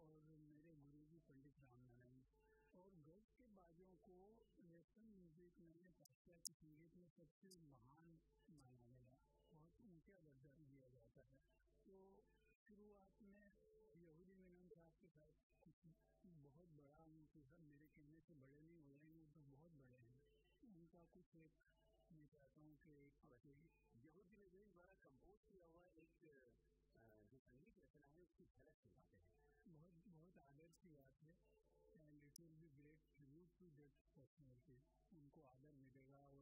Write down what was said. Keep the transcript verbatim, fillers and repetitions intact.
और मेरे गुरुजी पंडित रामनारायण, और गज के बाजों को वेस्टर्न म्यूजिक में, पाश्चात्य संगीत में सबसे महान माना गया और ऊंचा दर्जा दिया जाता है। तो शुरुआत में यहूदी मेनन साहब के साथ कुछ बहुत बड़ा, उनके साथ मेरे कहने से बड़े नहीं हो रहे हैं, वो तो बहुत बड़े हैं, उनका कुछ एक मैं चाहता हूँ कि एक यहूदी मेनन द्वारा कंपोज किया हुआ एक जो संगीत रचना है उसकी झलक दिखाते हैं। बहुत बहुत आदर की बात है, and it will be great tribute to that personality. उनको आदर मिलेगा